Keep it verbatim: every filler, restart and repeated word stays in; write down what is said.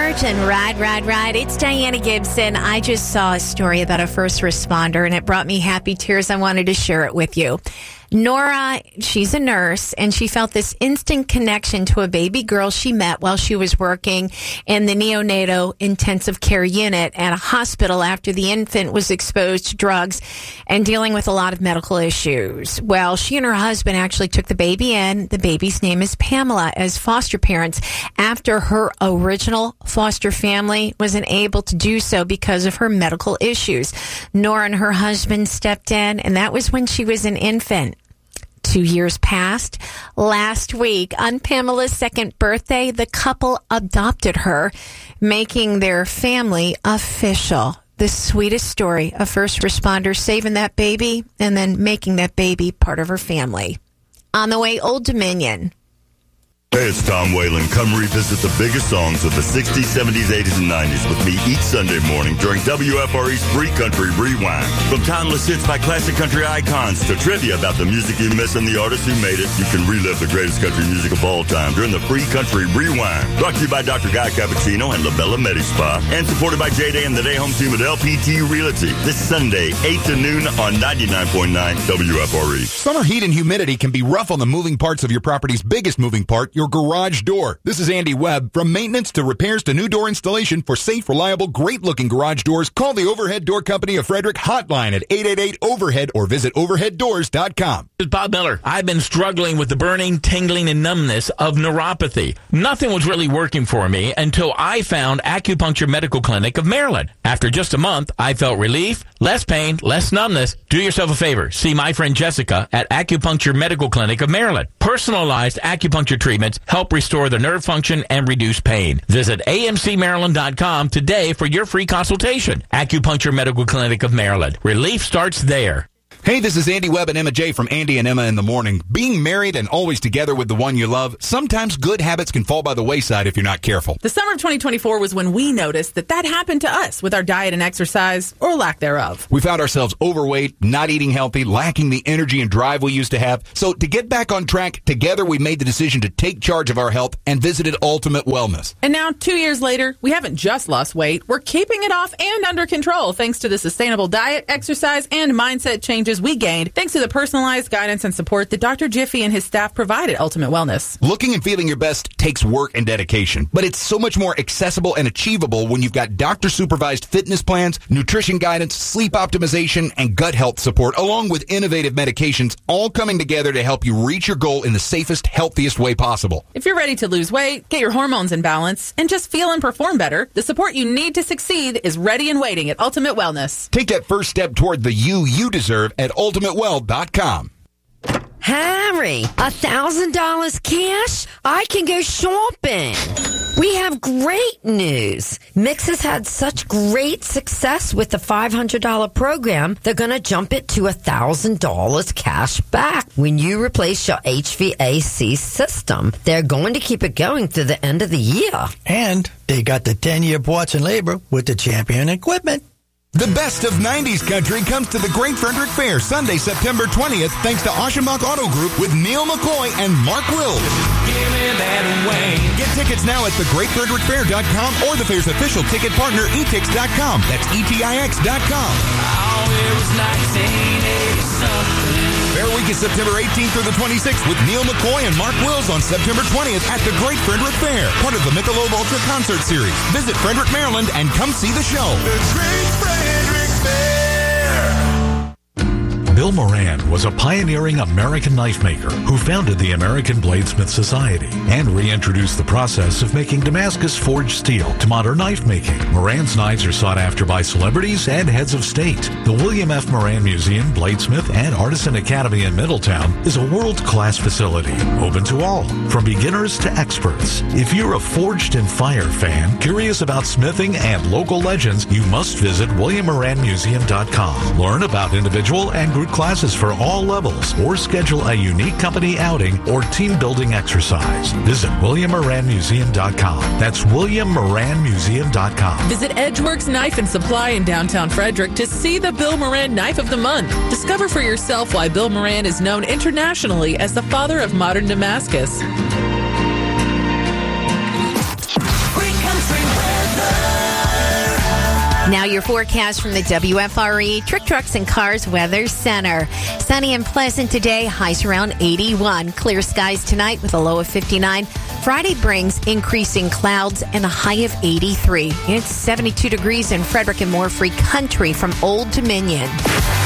George and Ride, Ride, Ride. It's Diana Gibson. I just saw a story about a first responder, and it brought me happy tears. I wanted to share it with you. Nora, she's a nurse, and she felt this instant connection to a baby girl she met while she was working in the neonatal intensive care unit at a hospital after the infant was exposed to drugs and dealing with a lot of medical issues. Well, she and her husband actually took the baby in. The baby's name is Pamela as foster parents after her original foster family wasn't able to do so because of her medical issues. Nora and her husband stepped in, and that was when she was an infant. Two years passed. Last week, on Pamela's second birthday, the couple adopted her, making their family official. The sweetest story of first responders saving that baby and then making that baby part of her family. On the way, Old Dominion. Hey, it's Tom Whalen. Come revisit the biggest songs of the sixties, seventies, eighties, and nineties with me each Sunday morning during W F R E's Free Country Rewind. From timeless hits by classic country icons to trivia about the music you miss and the artists who made it, you can relive the greatest country music of all time during the Free Country Rewind. Brought to you by Doctor Guy Cappuccino and La Bella Medi Spa, and supported by J-Day and the Day Home Team at L P T Realty. This Sunday, eight to noon on ninety-nine point nine W F R E. Summer heat and humidity can be rough on the moving parts of your property's biggest moving part, your garage door. This is Andy Webb. From maintenance to repairs to new door installation for safe, reliable, great-looking garage doors, call the Overhead Door Company of Frederick hotline at eight eight eight overhead or visit overhead doors dot com. This is Bob Miller. I've been struggling with the burning, tingling, and numbness of neuropathy. Nothing was really working for me until I found Acupuncture Medical Clinic of Maryland. After just a month, I felt relief, less pain, less numbness. Do yourself a favor. See my friend Jessica at Acupuncture Medical Clinic of Maryland. Personalized acupuncture treatments help restore the nerve function and reduce pain. Visit A M C Maryland dot com today for your free consultation. Acupuncture Medical Clinic of Maryland. Relief starts there. Hey, this is Andy Webb and Emma J. from Andy and Emma in the Morning. Being married and always together with the one you love, sometimes good habits can fall by the wayside if you're not careful. The summer of twenty twenty-four was when we noticed that that happened to us with our diet and exercise, or lack thereof. We found ourselves overweight, not eating healthy, lacking the energy and drive we used to have. So to get back on track, together we made the decision to take charge of our health and visited Ultimate Wellness. And now, two years later, we haven't just lost weight, we're keeping it off and under control thanks to the sustainable diet, exercise, and mindset changes we gained thanks to the personalized guidance and support that Doctor Jiffy and his staff provide at Ultimate Wellness. Looking and feeling your best takes work and dedication, but it's so much more accessible and achievable when you've got doctor-supervised fitness plans, nutrition guidance, sleep optimization, and gut health support, along with innovative medications, all coming together to help you reach your goal in the safest, healthiest way possible. If you're ready to lose weight, get your hormones in balance, and just feel and perform better, the support you need to succeed is ready and waiting at Ultimate Wellness. Take that first step toward the you you deserve at ultimate well dot com. Harry, a thousand dollars cash? I can go shopping. We have great news. Mix has had such great success with the five hundred dollars program, they're going to jump it to a thousand dollars cash back when you replace your H V A C system. They're going to keep it going through the end of the year. And they got the ten-year parts and labor with the Champion equipment. The best of nineties country comes to the Great Frederick Fair Sunday, September twentieth, thanks to Aschenbach Auto Group with Neil McCoy and Mark Wills. Give me that away. Get tickets now at the great frederick fair dot com or the fair's official ticket partner, e tix dot com. That's E T I X dot com. Oh, it was nineteen eighty something. Fair Week is September eighteenth through the twenty-sixth with Neil McCoy and Mark Wills on September twentieth at the Great Frederick Fair, part of the Michelob Ultra Concert Series. Visit Frederick, Maryland, and come see the show. The Great Frederick Fair. Bill Moran was a pioneering American knife maker who founded the American Bladesmith Society and reintroduced the process of making Damascus forged steel to modern knife making. Moran's knives are sought after by celebrities and heads of state. The William F. Moran Museum, Bladesmith, and Artisan Academy in Middletown is a world-class facility, open to all, from beginners to experts. If you're a Forged in Fire fan, curious about smithing and local legends, you must visit william moran museum dot com. Learn about individual and group classes for all levels, or schedule a unique company outing or team building exercise. Visit william moran museum dot com. That's william moran museum dot com. Visit Edgeworks Knife and Supply in downtown Frederick to see the Bill Moran Knife of the Month. Discover for yourself why Bill Moran is known internationally as the father of modern Damascus. Free Country Weather. Now your forecast from the W F R E Trick Trucks and Cars Weather Center. Sunny and pleasant today, highs around eighty-one. Clear skies tonight with a low of fifty-nine. Friday brings increasing clouds and a high of eighty-three. It's seventy-two degrees in Frederick and Moore Free Country from Old Dominion.